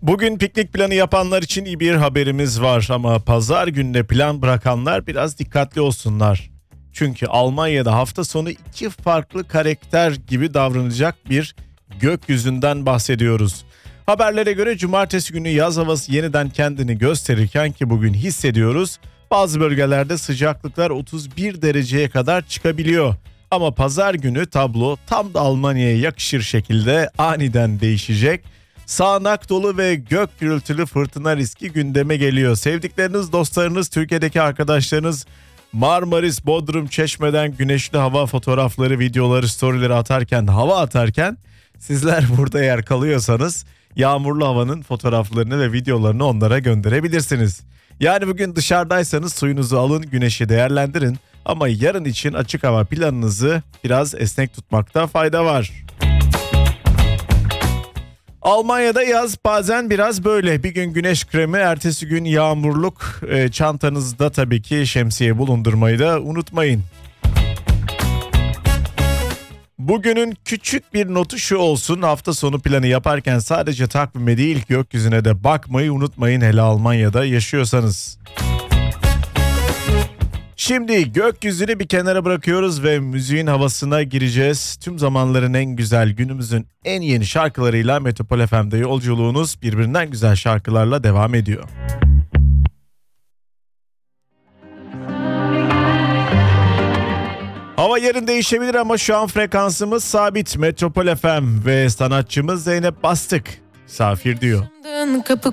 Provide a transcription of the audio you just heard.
Bugün piknik planı yapanlar için iyi bir haberimiz var ama pazar gününe plan bırakanlar biraz dikkatli olsunlar. Çünkü Almanya'da hafta sonu iki farklı karakter gibi davranacak bir gökyüzünden bahsediyoruz. Haberlere göre cumartesi günü yaz havası yeniden kendini gösterirken ki bugün hissediyoruz, bazı bölgelerde sıcaklıklar 31 dereceye kadar çıkabiliyor. Ama pazar günü tablo tam da Almanya'ya yakışır şekilde aniden değişecek. Sağanak dolu ve gök gürültülü fırtına riski gündeme geliyor. Sevdikleriniz, dostlarınız, Türkiye'deki arkadaşlarınız Marmaris, Bodrum, Çeşme'den güneşli hava fotoğrafları, videoları, storyleri atarken, hava atarken sizler burada eğer kalıyorsanız yağmurlu havanın fotoğraflarını ve videolarını onlara gönderebilirsiniz. Yani bugün dışarıdaysanız suyunuzu alın, güneşi değerlendirin ama yarın için açık hava planınızı biraz esnek tutmakta fayda var. Almanya'da yaz bazen biraz böyle. Bir gün güneş kremi, ertesi gün yağmurluk. Çantanızda tabii ki şemsiye bulundurmayı da unutmayın. Bugünün küçük bir notu şu olsun: hafta sonu planı yaparken sadece takvime değil gökyüzüne de bakmayı unutmayın, hele Almanya'da yaşıyorsanız. Şimdi gökyüzünü bir kenara bırakıyoruz ve müziğin havasına gireceğiz. Tüm zamanların en güzel, günümüzün en yeni şarkılarıyla Metropol FM'de yolculuğunuz birbirinden güzel şarkılarla devam ediyor. Hava yarın değişebilir ama şu an frekansımız sabit. Metropol FM ve sanatçımız Zeynep Bastık. Safir diyor. Kapı